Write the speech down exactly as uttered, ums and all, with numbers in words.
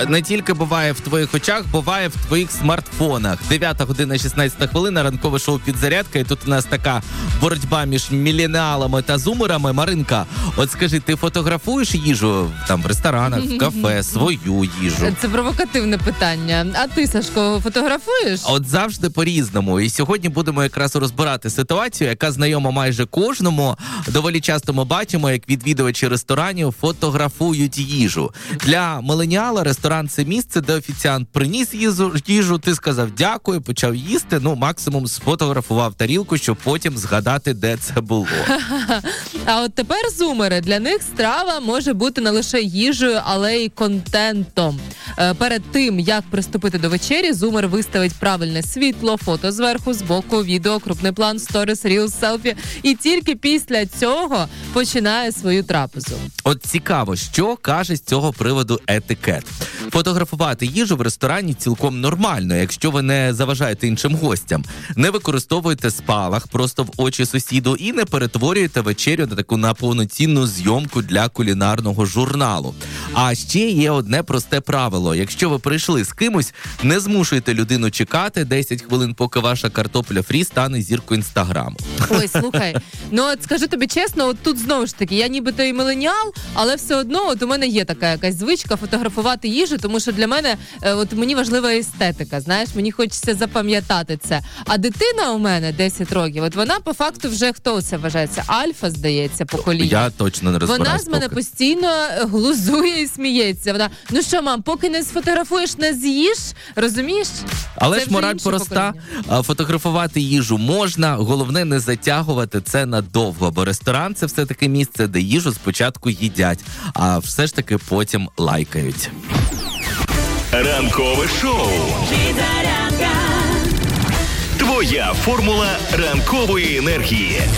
не тільки буває в твоїх очах, буває в твоїх смартфонах. дев'ята година шістнадцята хвилина, ранкове шоу «Підзарядка». І тут у нас така боротьба між міленіалами та зумерами. Маринка, от скажи, ти фотографуєш їжу там в ресторанах, в кафе, свою їжу? Це провокативне питання. А ти, Сашко, фотографуєш? От завжди по-різному. І сьогодні будемо якраз розбирати ситуацію, яка знайома майже кожному. Доволі часто ми бачимо, як відвідувачі ресторанів фотографують їжу. Для міленіала ресторан – це місце, де офіціант приніс їжу, їжу, ти сказав дякую, почав їсти, ну максимум сфотографував тарілку, щоб потім згадати, де це було. А от тепер зумери. Для них страва може бути не лише їжею, але й контентом. Е, перед тим, як приступити до вечері, зумер виставить правильне світло, фото зверху, збоку, відео, крупний план, сторіс, рілс, селфі. І тільки після цього починає свою трапезу. От цікаво, що каже з цього приводу етикет. Фотографувати їжу в ресторані цілком нормально, якщо ви не заважаєте іншим гостям. Не використовуєте спалах просто в очі сусіду і не перетворюєте вечерю на таку на повноцінну зйомку для кулінарного журналу. А ще є одне просте правило. Якщо ви прийшли з кимось, не змушуйте людину чекати десять хвилин, поки ваша картопля фрі стане зіркою інстаграму. Ой, слухай, ну от скажу тобі чесно, от тут знову ж таки, я нібито і міленіал, але все одно от у мене є така якась звичка фотографувати їжу, тому що для мене, от мені важлива естетика, знаєш, мені хочеться запам'ятати це. А дитина у мене десять років, от вона по факту вже, хто це вважається, альфа, здається, покоління. Я точно не розбираюсь. Вона з мене поки. постійно глузує і сміється. Вона, ну що, мам, поки не сфотографуєш, не з'їш, розумієш? Але Це ж мораль інше проста, покоління. фотографувати їжу можна, головне не затягувати це надовго, бо ресторан – це все-таки місце, де їжу спочатку їдять, а все ж таки потім лайкають. Ранкове шоу. Твоя формула ранкової енергії.